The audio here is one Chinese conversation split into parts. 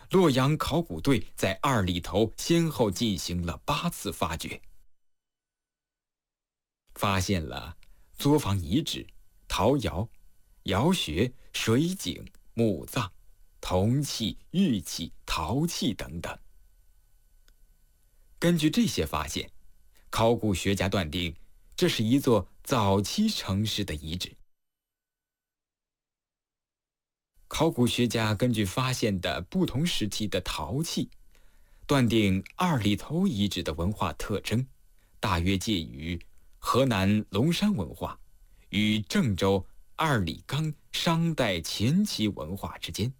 洛阳考古队在二里头先后进行了8次发掘，发现了作坊遗址、陶窑、窑穴、水井、墓葬、铜器、玉器、陶器等等。根据这些发现，考古学家断定这是一座早期城市的遗址。考古学家根据发现的不同时期的陶器，断定二里头遗址的文化特征大约介于河南龙山文化与郑州二里岗商代前期文化之间，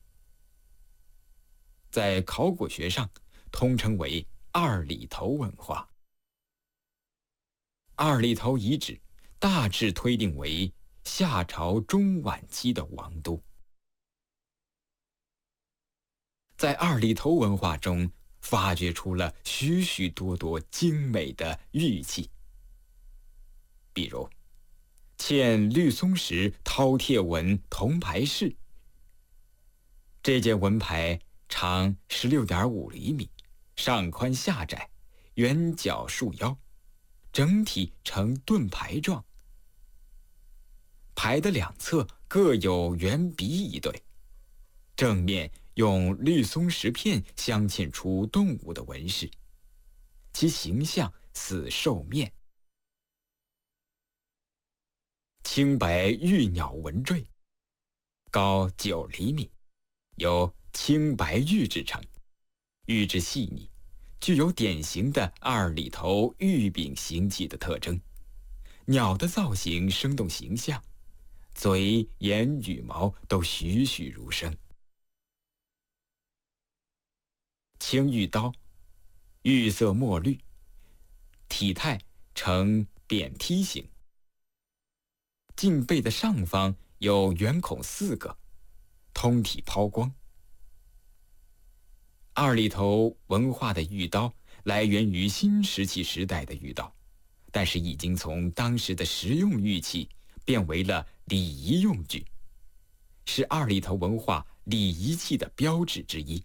在考古学上通称为二里头文化。二里头遗址大致推定为夏朝中晚期的王都。在二里头文化中发掘出了许许多多精美的玉器，比如嵌绿松石饕餮纹铜牌饰。这件纹牌长16.5厘米，上宽下窄，圆角束腰，整体呈盾牌状。牌的两侧各有圆鼻一对，正面用绿松石片镶嵌出动物的纹饰，其形象似兽面。青白玉鸟纹坠，高9厘米，由青白玉制成，玉质细腻，具有典型的二里头玉柄形器的特征。鸟的造型生动形象，嘴、眼、羽毛都栩栩如生。青玉刀，玉色墨绿，体态呈扁梯形，颈背的上方有圆孔4个，通体抛光。二里头文化的玉刀来源于新石器时代的玉刀，但是已经从当时的实用玉器变为了礼仪用具，是二里头文化礼仪器的标志之一。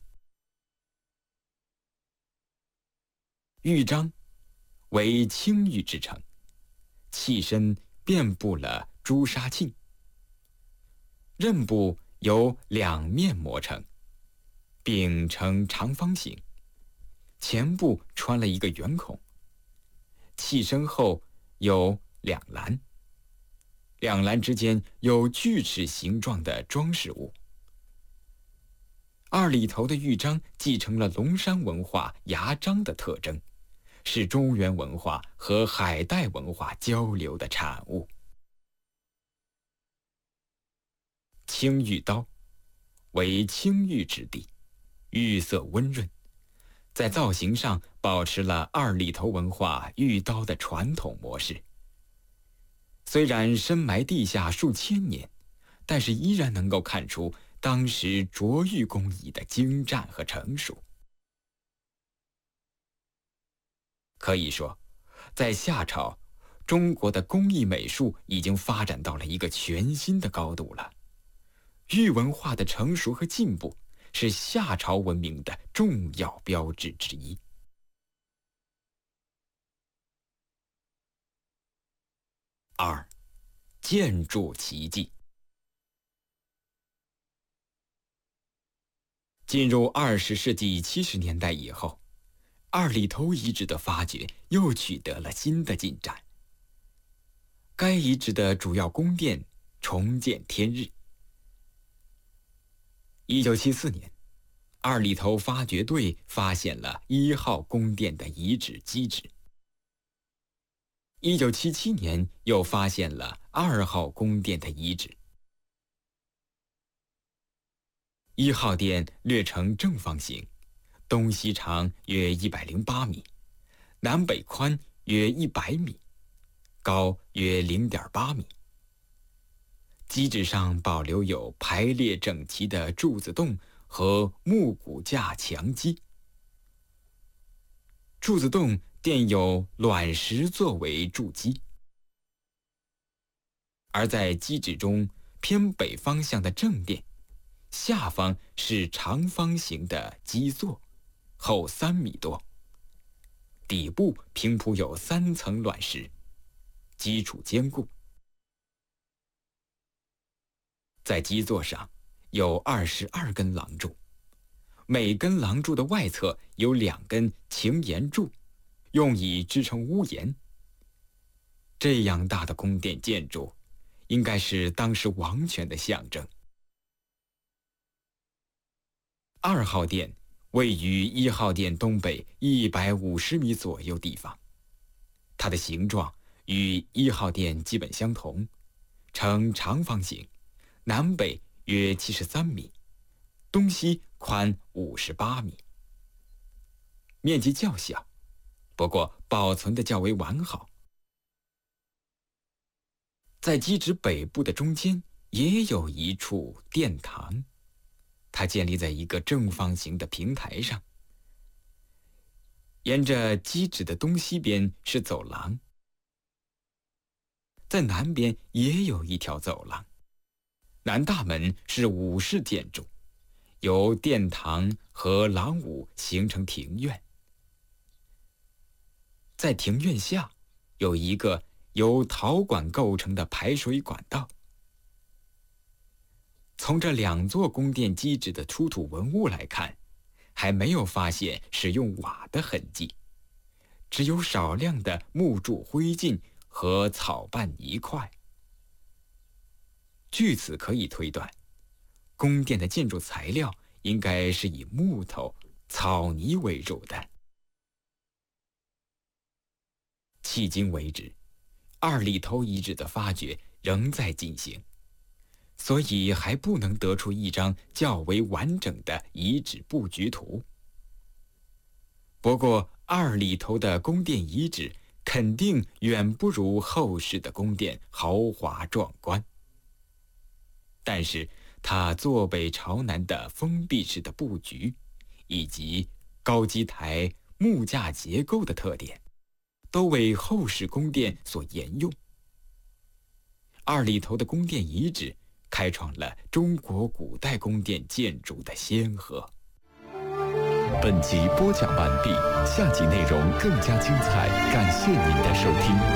玉章为青玉制成，器身遍布了朱砂沁，刃部由2面磨成，柄呈长方形，前部穿了一个圆孔，器身后有2栏，2栏之间有锯齿形状的装饰物。二里头的玉章继承了龙山文化牙章的特征，是中原文化和海带文化交流的产物。青玉刀为青玉质地，玉色温润，在造型上保持了二里头文化玉刀的传统模式。虽然深埋地下数千年，但是依然能够看出当时琢玉工艺的精湛和成熟。可以说，在夏朝，中国的工艺美术已经发展到了一个全新的高度了。玉文化的成熟和进步是夏朝文明的重要标志之一。2. 建筑奇迹。进入20世纪70年代以后，二里头遗址的发掘又取得了新的进展。该遗址的主要宫殿重见天日。1974年，二里头发掘队发现了1号宫殿的遗址基址。1977年又发现了2号宫殿的遗址。1号殿略呈正方形，东西长约108米，南北宽约100米，高约0.8米。基址上保留有排列整齐的柱子洞和木骨架墙基。柱子洞垫有卵石作为柱基，而在基址中偏北方向的正殿下方是长方形的基座，厚3米多，底部平铺有3层卵石，基础坚固。在基座上有22根廊柱，每根廊柱的外侧有2根擎檐柱，用以支撑屋檐。这样大的宫殿建筑，应该是当时王权的象征。2号殿位于1号殿东北150米左右地方，它的形状与1号殿基本相同，呈长方形，南北约73米，东西宽58米，面积较小，不过保存得较为完好。在基址北部的中间也有一处殿堂，它建立在一个正方形的平台上，沿着基址的东西边是走廊，在南边也有一条走廊。南大门是武式建筑，由殿堂和廊庑形成庭院。在庭院下有一个由陶管构成的排水管道。从这2座宫殿基址的出土文物来看，还没有发现使用瓦的痕迹，只有少量的木柱灰烬和草瓣泥块。据此可以推断，宫殿的建筑材料应该是以木头、草泥为主的。迄今为止，2里头遗址的发掘仍在进行，所以还不能得出一张较为完整的遗址布局图。不过2里头的宫殿遗址肯定远不如后世的宫殿豪华壮观，但是它坐北朝南的封闭式的布局，以及高基台木架结构的特点，都为后世宫殿所沿用。2里头的宫殿遗址开创了中国古代宫殿建筑的先河。 本集播讲完毕，下集内容更加精彩，感谢您的收听。